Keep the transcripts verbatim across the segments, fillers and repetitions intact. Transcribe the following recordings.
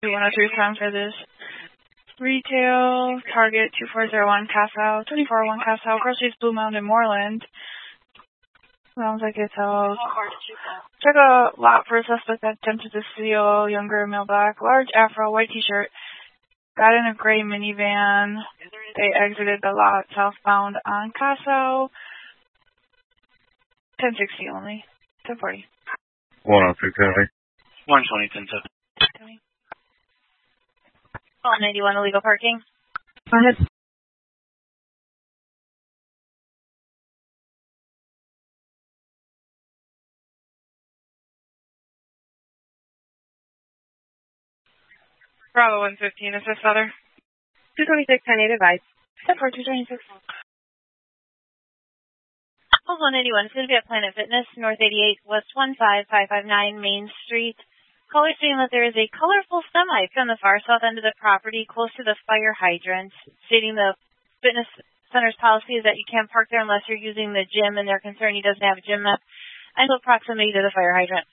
one oh three pound for this. Retail, Target two four zero one, Casa, twenty-four oh one Casa, Groceries, Blue Mountain, Moreland. Sounds like it's all. Check a lot for a suspect that attempted to steal younger male black, large afro, white t-shirt. Got in a gray minivan. They exited the lot southbound on Casa. ten sixty only. ten forty. one oh three, County. one twenty, ten seventy. one ninety-one, illegal parking. Go ahead. Bravo one fifteen, is this other? two twenty-six, ten eight advice. ten four, two twenty-six. Hold one eighty-one, it's going to be at Planet Fitness, North eighty-eight, West one five five five nine, Main Street. Caller stating that there is a colorful semi on the far south end of the property, close to the fire hydrant, stating the fitness center's policy is that you can't park there unless you're using the gym, and they're concerned he doesn't have a gym map, and close proximity to the fire hydrant.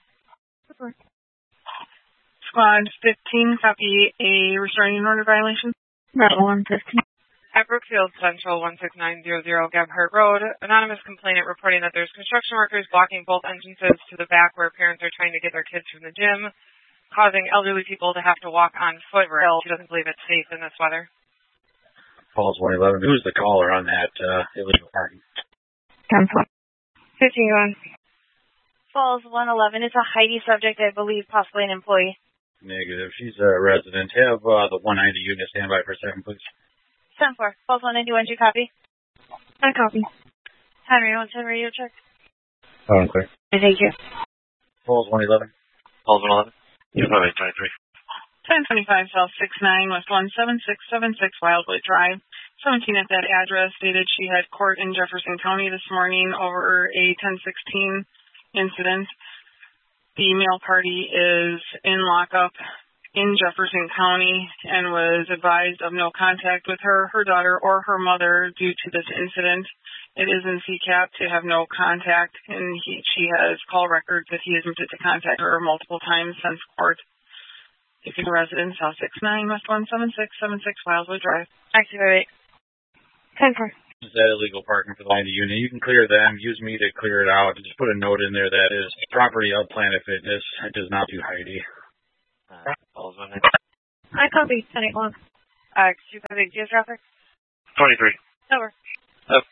Squad fifteen, copy a restraining order violation. Bravo one fifteen. At Brookfield Central, one six nine zero zero Gebhardt Road, anonymous complainant reporting that there's construction workers blocking both entrances to the back where parents are trying to get their kids from the gym, causing elderly people to have to walk on foot rails. She doesn't believe it's safe in this weather. Falls one eleven. Who's the caller on that uh, illegal parking? ten four. fifteen one. Falls one eleven, it's a Heidi subject, I believe, possibly an employee. Negative. She's a resident. Have uh, the one ninety unit stand by for a second, please. ten four. Falls one ninety-one, do you copy? I copy. Henry, one ten radio check. Oh, clear. Thank you. Falls one eleven. Falls one eleven. You have eight twenty-three. ten twenty-five South six nine West one seven six seven six Wildwood Drive. seventeen at that address stated she had court in Jefferson County this morning over a ten sixteen incident. The male party is in lockup in Jefferson County and was advised of no contact with her, her daughter, or her mother due to this incident. It is in C CAP to have no contact, and he, she has call records that he has attempted to contact her multiple times since court. If you're a resident, South six nine West one seven six seven six Wildwood Drive. Activate. ten four. Is that illegal parking for the ninety unit? You can clear them. Use me to clear it out. Just put a note in there that is property of Planet Fitness. It does not do Heidi. Uh, Falls one ninety. I copy. ten eight one. Uh, two five eight, geographic. twenty-three. Over. Up.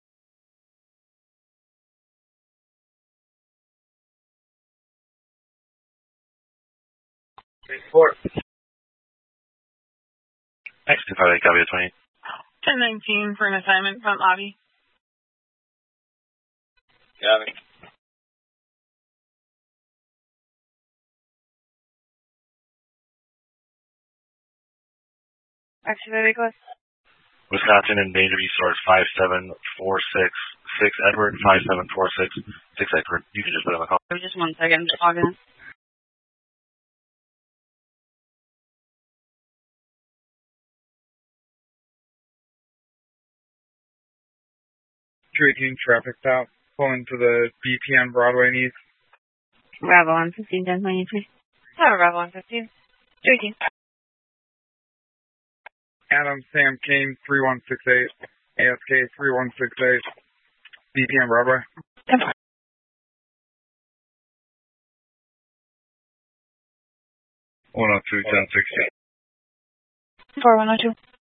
Four. X two five eight, copy of twenty. ten nineteen for an assignment, front lobby. Copy. Activate, go ahead. Wisconsin and danger resource five seven four six six Edward, five seven four six six Edward. You can just put it on the call. Just one second, I'm just logging in. two eighteen traffic stop, pulling to the B P on Broadway needs. Bravo one fifteen, ten twenty-three. Have a Bravo one fifteen. two eighteen. Adam Sam Kane, three one six eight. A S K, three one six eight. B P on Broadway. one oh two, ten sixty. four one oh two.